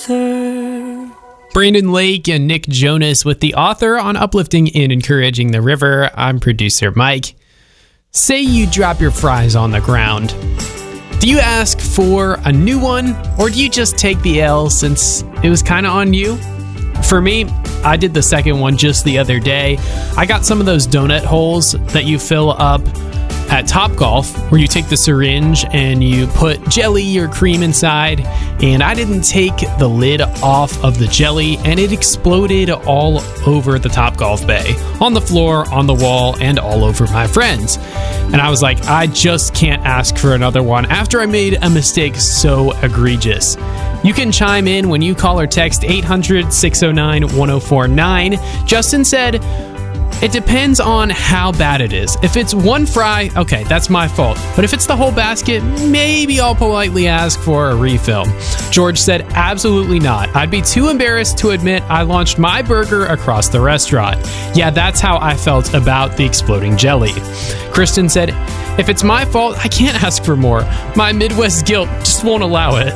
Brandon Lake and Nick Jonas with The Author on Uplifting and Encouraging the River. I'm producer Mike. Say you drop your fries on the ground. Do you ask for a new one, or do you just take the L since it was kind of on you? For me, I did the second one just the other day. I got some of those donut holes that you fill up at Topgolf, where you take the syringe and you put jelly or cream inside, and I didn't take the lid off of the jelly, and it exploded all over the Topgolf bay, on the floor, on the wall, and all over my friends. And I was like, I just can't ask for another one after I made a mistake so egregious. You can chime in when you call or text 800-609-1049. Justin said, it depends on how bad it is. If it's one fry, okay, that's my fault. But if it's the whole basket, maybe I'll politely ask for a refill. George said, absolutely not. I'd be too embarrassed to admit I launched my burger across the restaurant. Yeah, that's how I felt about the exploding jelly. Kristen said, if it's my fault, I can't ask for more. My Midwest guilt just won't allow it.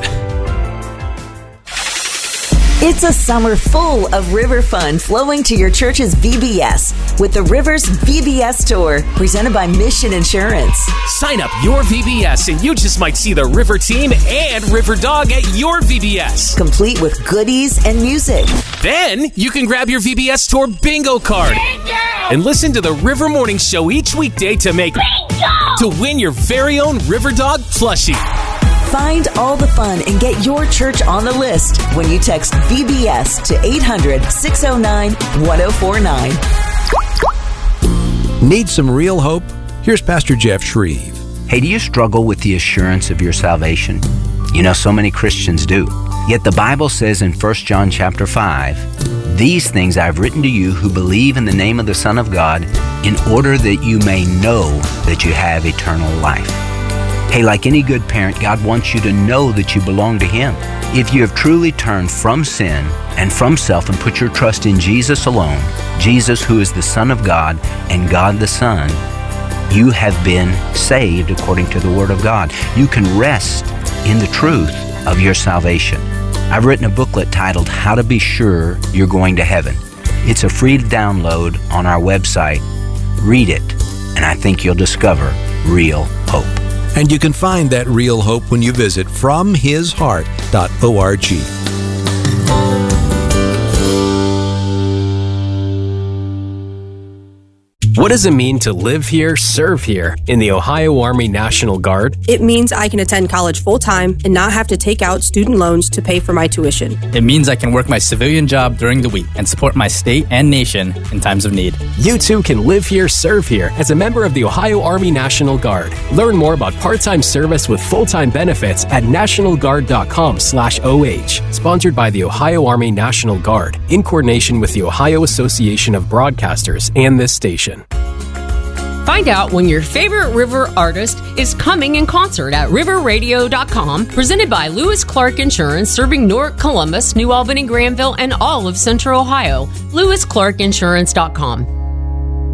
It's a summer full of river fun flowing to your church's VBS with the Rivers VBS Tour, presented by Mission Insurance. Sign up your VBS and you just might see the River Team and River Dog at your VBS. Complete with goodies and music. Then you can grab your VBS Tour bingo card and listen to the River Morning Show each weekday to win your very own River Dog plushie. Find all the fun and get your church on the list when you text VBS to 800-609-1049. Need some real hope? Here's Pastor Jeff Shreve. Hey, do you struggle with the assurance of your salvation? You know, so many Christians do. Yet the Bible says in 1 John chapter 5, these things I've written to you who believe in the name of the Son of God, in order that you may know that you have eternal life. Hey, like any good parent, God wants you to know that you belong to Him. If you have truly turned from sin and from self and put your trust in Jesus alone, Jesus who is the Son of God and God the Son, you have been saved according to the Word of God. You can rest in the truth of your salvation. I've written a booklet titled How to Be Sure You're Going to Heaven. It's a free download on our website. Read it, and I think you'll discover real hope. And you can find that real hope when you visit FromHisHeart.org. What does it mean to live here, serve here in the Ohio Army National Guard? It means I can attend college full-time and not have to take out student loans to pay for my tuition. It means I can work my civilian job during the week and support my state and nation in times of need. You too can live here, serve here as a member of the Ohio Army National Guard. Learn more about part-time service with full-time benefits at nationalguard.com/OH. Sponsored by the Ohio Army National Guard in coordination with the Ohio Association of Broadcasters and this station. Find out when your favorite river artist is coming in concert at riverradio.com, presented by Lewis Clark Insurance, serving Newark, Columbus, New Albany, Granville, and all of Central Ohio. LewisClarkInsurance.com.